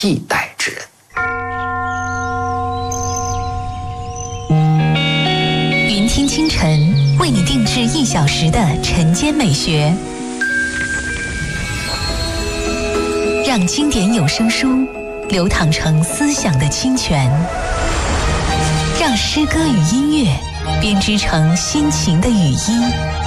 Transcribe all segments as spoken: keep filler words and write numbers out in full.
替代之人。 云听清晨为你定制一小时的晨间美学，让经典有声书流淌成思想的清泉，让诗歌与音乐编织成心情的语音，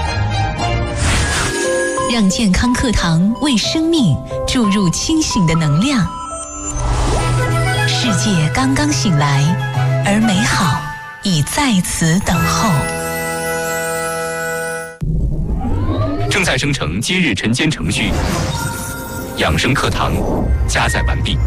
让健康课堂为生命注入清醒的能量。世界刚刚醒来，而美好已在此等候。 正在生成今日晨间程序，养生课堂加载完毕。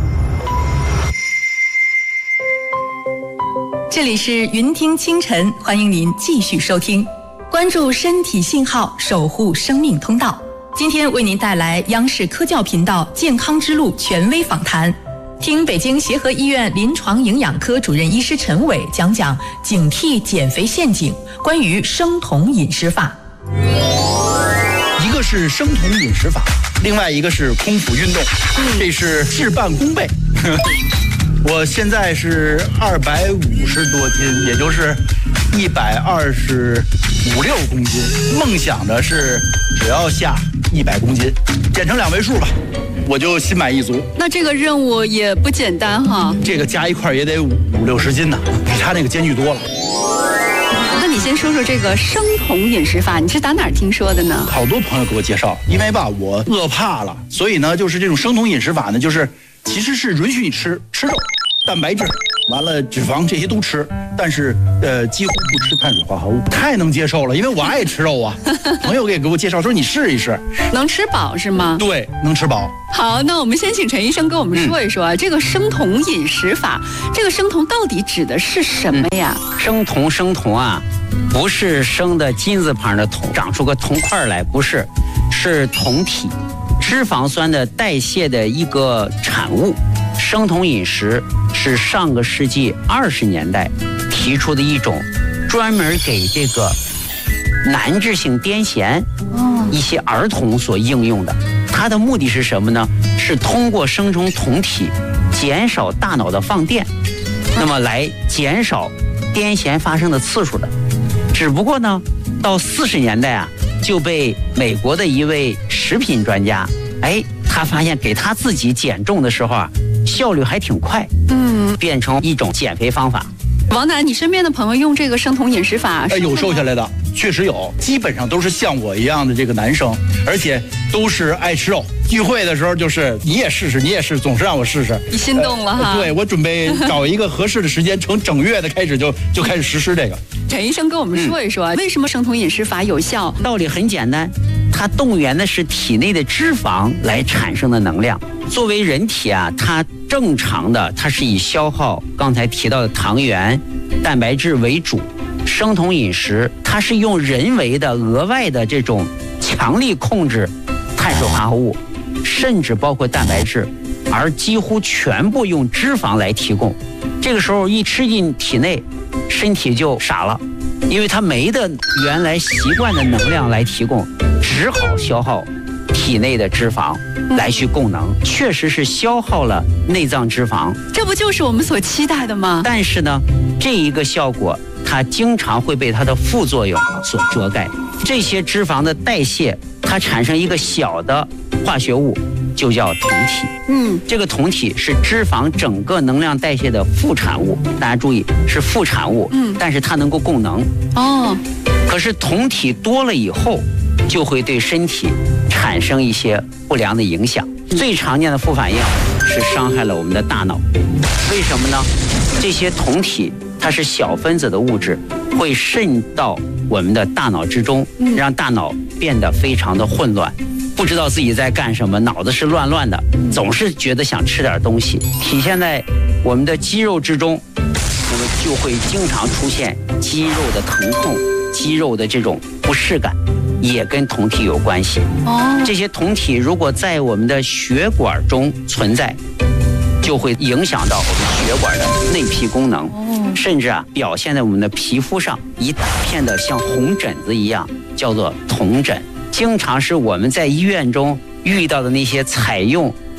这里是云听清晨，欢迎您继续收听，关注身体信号，守护生命通道。今天为您带来央视科教频道健康之路权威访谈，听北京协和医院临床营养科主任医师陈伟讲讲警惕减肥陷阱，关于生酮饮食法。 一个是生酮饮食法，另外一个是空腹运动，这是事半功倍。我现在是二百五十多斤，也就是一百二十五六公斤，梦想的是只要下一百公斤，减成两位数吧，我就心满意足。 那这个任务也不简单哈， 这个加一块也得五五六十斤呢，比他那个艰巨多了。 那你先说说这个生酮饮食法，你是打哪儿听说的呢？ 好多朋友给我介绍，因为吧我饿怕了，所以呢就是这种生酮饮食法呢，就是其实是允许你吃吃肉、蛋白质，完了脂肪这些都吃，但是呃几乎不吃碳水化合物，太能接受了，因为我爱吃肉啊。朋友也给我介绍说你试一试， 能吃饱是吗？ 对，能吃饱。 好，那我们先请陈医生跟我们说一说啊，嗯、这个生酮饮食法，这个生酮到底指的是什么呀？ 嗯、生酮生酮啊，不是生的金字旁的酮，长出个铜块来，不是，是酮体，脂肪酸的代谢的一个产物。生酮饮食是上个世纪二十年代提出的一种专门给这个难治性癫痫一些儿童所应用的。它的目的是什么呢？是通过生成酮体减少大脑的放电，那么来减少癫痫发生的次数的。只不过呢，到四十年代啊，就被美国的一位食品专家，哎，他发现给他自己减重的时候啊，效率还挺快，嗯，变成一种减肥方法。 王楠，你身边的朋友用这个生酮饮食法， 哎，有瘦下来的，确实有，基本上都是像我一样的这个男生，而且都是爱吃肉。聚会的时候就是你也试试，你也试，总是让我试试。 你心动了哈？ 呃、对，我准备找一个合适的时间，从整月的开始就就开始实施这个。 陈医生跟我们说一说，嗯、为什么生酮饮食法有效？ 道理很简单，它动员的是体内的脂肪来产生的能量。作为人体啊，它正常的它是以消耗刚才提到的糖原、蛋白质为主。生酮饮食它是用人为的额外的这种强力控制碳水化合物，甚至包括蛋白质，而几乎全部用脂肪来提供。这个时候一吃进体内，身体就傻了，因为它没的原来习惯的能量来提供，只好消耗体内的脂肪来去供能，确实是消耗了内脏脂肪。 这不就是我们所期待的吗？ 但是呢，这一个效果它经常会被它的副作用所遮盖。这些脂肪的代谢，它产生一个小的化学物，就叫酮体。嗯，这个酮体是脂肪整个能量代谢的副产物，大家注意是副产物。嗯，但是它能够供能。哦，可是酮体多了以后，就会对身体产生一些不良的影响。最常见的副反应是伤害了我们的大脑。为什么呢？这些酮体它是小分子的物质，会渗到我们的大脑之中，让大脑变得非常的混乱，不知道自己在干什么，脑子是乱乱的，总是觉得想吃点东西，体现在我们的肌肉之中，那么就会经常出现肌肉的疼痛，肌肉的这种不适感，也跟酮体有关系。哦，这些酮体如果在我们的血管中存在，就会影响到我们血管的内皮功能，甚至啊表现在我们的皮肤上，一大片的像红疹子一样，叫做酮疹。经常是我们在医院中遇到的那些采用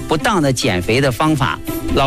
不当的减肥的方法，老